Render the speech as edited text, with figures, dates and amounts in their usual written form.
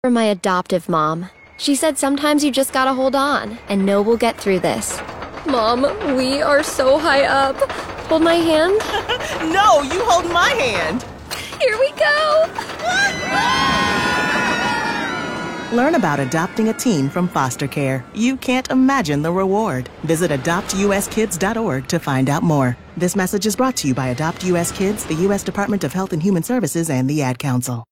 For my adoptive mom. She said sometimes you just gotta hold on, and know we'll get through this. Mom, we are so high up. Hold my hand? No, you hold my hand. Here we go! Learn about adopting a teen from foster care. You can't imagine the reward. Visit adoptuskids.org to find out more. This message is brought to you by Adopt US Kids, the U.S. Department of Health and Human Services, and the Ad Council.